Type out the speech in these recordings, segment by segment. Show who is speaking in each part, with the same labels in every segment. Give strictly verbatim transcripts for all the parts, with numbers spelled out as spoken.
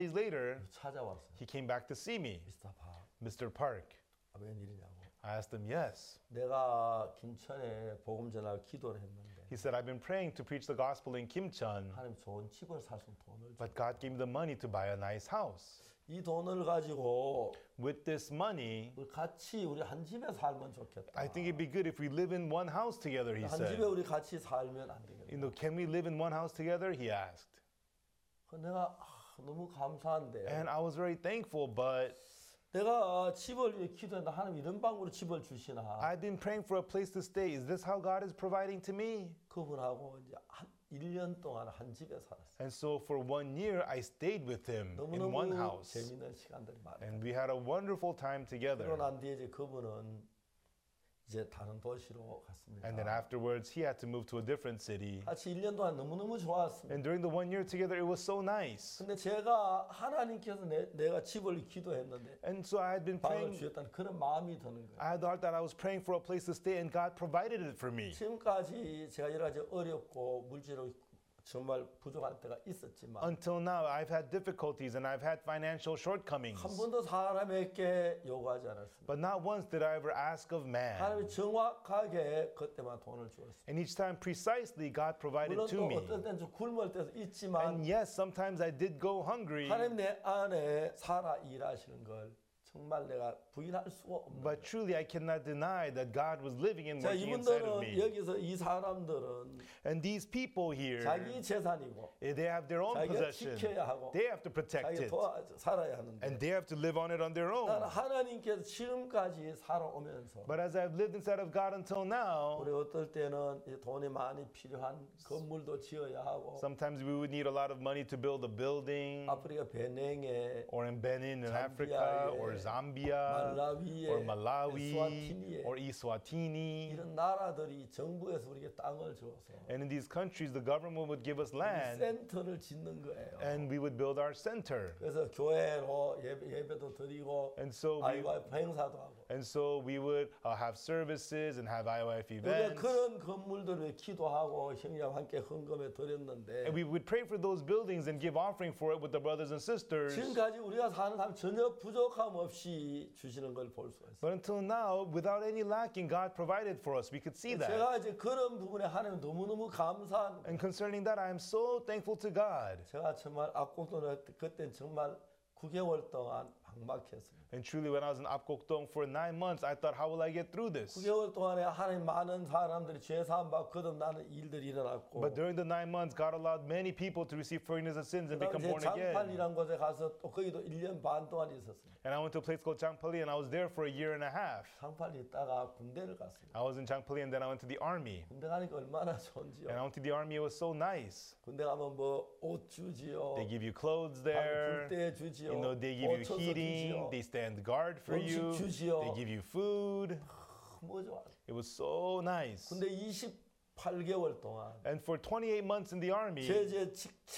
Speaker 1: days later,
Speaker 2: 찾아왔어요.
Speaker 1: he came back to see me.
Speaker 2: 미스터 박,
Speaker 1: Mister Park.
Speaker 2: 아, 웬일이냐고.
Speaker 1: I asked him, yes.
Speaker 2: 내가 김천에 복음 전할 기도를 했는데
Speaker 1: He said, I've been praying to preach the gospel in Kimcheon,
Speaker 2: 하나님 좋은 집을 살 수 있는 돈을 줘.
Speaker 1: but God gave me the money to buy a nice house.
Speaker 2: 이 돈을 가지고
Speaker 1: With this money,
Speaker 2: 우리 같이 우리 한 집에 살면 좋겠다.
Speaker 1: I think it'd be good if we live in one house together, he
Speaker 2: 한 집에
Speaker 1: said.
Speaker 2: 우리 같이 살면 안 되겠다.
Speaker 1: You know, can we live in one house together? He asked.
Speaker 2: 그 내가 아, 너무 감사한데
Speaker 1: And I was very thankful, but
Speaker 2: 내가 집을 위해 기도했는데 하나님 이런 방으로 집을 주시나.
Speaker 1: I've been praying for a place to stay. Is this how God is providing to me?
Speaker 2: 그분하고 이제 한 일 년 동안 한 집에 살았어요.
Speaker 1: And so for one year, I stayed with him in one
Speaker 2: 너무너무
Speaker 1: house.
Speaker 2: 재미있는 시간들이 많아요.
Speaker 1: And we had a wonderful time
Speaker 2: 그러고
Speaker 1: together.
Speaker 2: 난 뒤에 이제 그분은 이제 다른 도시로 갔습니다.
Speaker 1: And then afterwards, he had to move to a different city.
Speaker 2: 같이 일 년 동안 너무너무 좋았습니다.
Speaker 1: And during the one year together, it was so nice.
Speaker 2: 근데 제가 하나님께서 내, 내가 집을 기도했는데
Speaker 1: And so I had been
Speaker 2: 방을
Speaker 1: praying.
Speaker 2: 주셨다는 그런 마음이 드는 거예요.
Speaker 1: I thought that I was praying for a place to stay, and God provided it for me.
Speaker 2: 지금까지 제가 여러 가지 어렵고 물질로 정말 부족할 때가 있었지만
Speaker 1: Until now, I've had difficulties and I've had financial shortcomings.
Speaker 2: 한 번도 사람에게 요구하지 않았습니다.
Speaker 1: But not once did I ever ask of man.
Speaker 2: 하나님이 정확하게 그때만 돈을 주었어요.
Speaker 1: And each time, precisely, God provided
Speaker 2: 물론
Speaker 1: to
Speaker 2: 또
Speaker 1: me.
Speaker 2: 어떤 때는 좀 굶을 때도
Speaker 1: And
Speaker 2: 있지만
Speaker 1: yes, sometimes I did go hungry.
Speaker 2: 하나님 내 안에 살아 일하시는 걸 정말 내가 부인할 수가 없는
Speaker 1: But truly, I cannot deny that God was living and
Speaker 2: 자,
Speaker 1: working inside of
Speaker 2: 이분들은
Speaker 1: me.
Speaker 2: 여기서 이 사람들은
Speaker 1: And these people here,
Speaker 2: 자기 재산이고
Speaker 1: they have their own
Speaker 2: 자기가
Speaker 1: possession.
Speaker 2: 지켜야 하고
Speaker 1: They have to protect
Speaker 2: 자기
Speaker 1: it.
Speaker 2: 도와 살아야 하는데
Speaker 1: And they have to live on it on their
Speaker 2: 나는
Speaker 1: own.
Speaker 2: 하나님께서 지금까지 살아오면서
Speaker 1: But as I've lived inside of God until now,
Speaker 2: 우리 어떨 때는 이 돈이 많이 필요한 건물도 지어야 하고
Speaker 1: sometimes we would need a lot of money to build a building,
Speaker 2: 아프리카 베냉에
Speaker 1: or in Benin in
Speaker 2: Zambia,
Speaker 1: Africa, or
Speaker 2: yeah.
Speaker 1: Zambia,
Speaker 2: 말라위에,
Speaker 1: or Malawi,
Speaker 2: 에스와티니에
Speaker 1: or Eswatini.
Speaker 2: 이런 나라들이 정부에서 우리에게 땅을 줘서
Speaker 1: And in these countries, the government would give us land,
Speaker 2: 센터를 짓는 거예요.
Speaker 1: and we would build our center.
Speaker 2: 그래서 교회로 예배, 예배도 드리고
Speaker 1: And so we,
Speaker 2: 아이와이프 행사도 하고
Speaker 1: and so we would uh, have services and have I O F
Speaker 2: 우리가
Speaker 1: events.
Speaker 2: 그런 건물들을 기도하고 형제와 함께 헌금에 드렸는데
Speaker 1: And we would pray for those buildings and give offering for it with the brothers and sisters.
Speaker 2: 지금까지 우리가 사는 삶 전혀 부족함 없이 주시는 걸 볼 수가 있어요.
Speaker 1: But until now, without any lacking, God provided for us. We could see that.
Speaker 2: 제가 이제 그런 부분에 하나님 너무너무 감사한
Speaker 1: And concerning that, I am so thankful to God.
Speaker 2: 제가 정말 악곡도는 그때 정말 구 개월 동안 막막했습니다.
Speaker 1: And truly, when I was in Apgokdong for nine months, I thought, how will I get through this?
Speaker 2: 구 개월 동안에 하나님 많은 사람들이 죄 사함 받고 거듭나는 일들이 일어났고
Speaker 1: But during the nine months, God allowed many people to receive forgiveness of sins and
Speaker 2: 그다음에
Speaker 1: become
Speaker 2: 이제
Speaker 1: born again.
Speaker 2: 장팔이라는 곳에 가서 또 거기도 일 년 반 동안 있었습니다.
Speaker 1: And I went to a place called Changpali, and I was there for a year and a half.
Speaker 2: 장팔이 있다가 군대를 갔습니다.
Speaker 1: I was in Changpali, and then I went to the army.
Speaker 2: 군대 가니까 얼마나 좋은지요.
Speaker 1: And I went to the army, it was so nice.
Speaker 2: 군대 가면 뭐 옷 주지요.
Speaker 1: They give you clothes there.
Speaker 2: 불때 주지요.
Speaker 1: You know, they give you
Speaker 2: 옷 쳐서
Speaker 1: heating.
Speaker 2: 주지요.
Speaker 1: They stand guard for
Speaker 2: 음식
Speaker 1: you.
Speaker 2: 주지요.
Speaker 1: They give you food.
Speaker 2: 뭐 좋아.
Speaker 1: It was so nice.
Speaker 2: 근데 이십팔 개월 동안
Speaker 1: And for twenty-eight months in the army,
Speaker 2: 제 제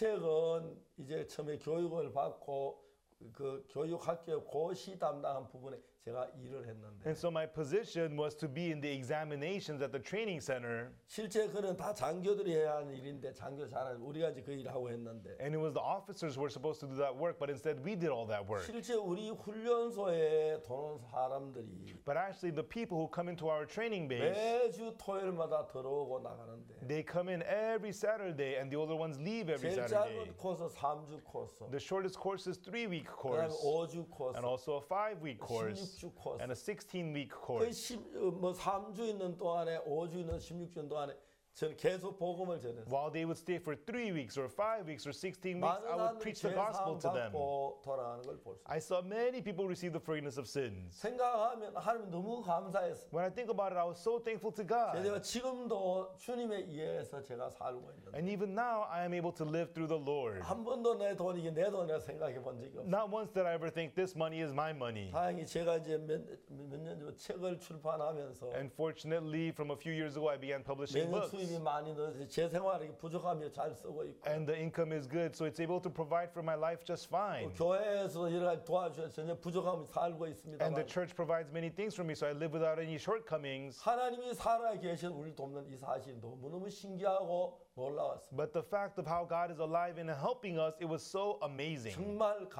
Speaker 2: 직책은 이제 처음에 교육을 받고 그 교육학교 고시 담당한 부분에 제가 일을 했는데
Speaker 1: and so my position was to be in the examinations at the training center.
Speaker 2: 실제 그는 다 장교들이 해야 하는 일인데 장교 잘하는 우리가 이제 그 일을 하고 했는데
Speaker 1: And it was the officers who were supposed to do that work, but instead we did all that work.
Speaker 2: 실제 우리 훈련소에 들어온 사람들이
Speaker 1: But actually, the people who come into our training base,
Speaker 2: 매주 토요일마다 들어오고 나가는데
Speaker 1: they come in every Saturday, and the older ones leave every
Speaker 2: 제일
Speaker 1: Saturday.
Speaker 2: 짧은 코스 삼 주 코스
Speaker 1: The shortest course is three-week
Speaker 2: 그다음에
Speaker 1: course,
Speaker 2: 오 주 코스
Speaker 1: and also a five-week course,
Speaker 2: 십육 주 코스
Speaker 1: and a sixteen-week
Speaker 2: 그
Speaker 1: course.
Speaker 2: 뭐 삼 주 있는 동안에 오 주 있는 십육 주 동안에 저는 계속 복음을 전했어요.
Speaker 1: While they would stay for three weeks or five weeks or sixteen weeks,
Speaker 2: 많은
Speaker 1: I would
Speaker 2: 사람들이
Speaker 1: preach the
Speaker 2: 죄
Speaker 1: gospel
Speaker 2: 사함
Speaker 1: to them.
Speaker 2: 받고 돌아가는 걸 볼 수 있어요.
Speaker 1: I saw many people receive the forgiveness of sins.
Speaker 2: 생각하면 하나님 너무 감사했어요.
Speaker 1: When I think about it, I was so thankful to
Speaker 2: 제가
Speaker 1: God.
Speaker 2: 지금도 주님에 의해서 제가 살고 있는데
Speaker 1: And even now, I am able to live through the Lord.
Speaker 2: 한 번도 내 돈이 내 돈이라 생각해 본 적이 없어요.
Speaker 1: Not once did I ever think this money is my money.
Speaker 2: 다행히 제가 이제 몇년 전 책을 출판하면서
Speaker 1: And fortunately, from a few years ago, I began publishing
Speaker 2: 매년
Speaker 1: books.
Speaker 2: 수입이 많이 늘어서 제 생활에 부족함이 잘 쓰고 있고
Speaker 1: And the income is good, so it's able to provide for my life just fine.
Speaker 2: 교회에서 여러 가지 도와주셔서 전혀 부족함이 살고 있습니다.
Speaker 1: And the church provides many things for me, so I live without any shortcomings.
Speaker 2: 하나님이 살아 계신 우리를 돕는 이 사실이 너무너무 신기하고 놀라웠습니다.
Speaker 1: But the fact of how God is alive and helping us, it was so amazing.
Speaker 2: 정말